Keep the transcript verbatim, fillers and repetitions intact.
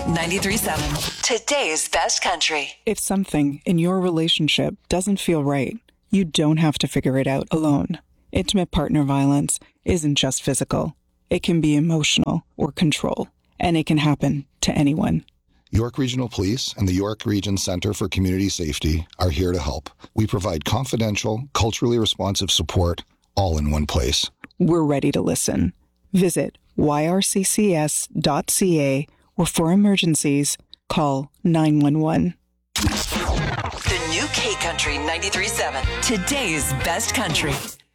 ninety-three point seven. Today's best country. If something in your relationship doesn't feel right, you don't have to figure it out alone. Intimate partner violence isn't just physical. It can be emotional or control, and it can happen to anyone. York Regional Police and the York Region Centre for Community Safety are here to help. We provide confidential, culturally responsive support all in one place. We're ready to listen. Visit y r c c s dot c a or for emergencies, call nine one one. The new K Country ninety-three point seven. Today's best country.